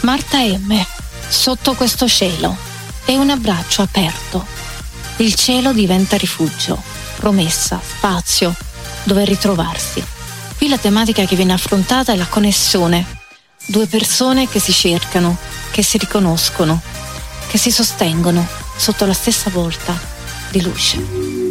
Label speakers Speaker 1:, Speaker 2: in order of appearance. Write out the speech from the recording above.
Speaker 1: Marta M. Sotto questo cielo. È un abbraccio aperto. Il cielo diventa rifugio, promessa, spazio, dove ritrovarsi. Qui la tematica che viene affrontata è la connessione. Due persone che si cercano, che si riconoscono, che si sostengono sotto la stessa volta di luce.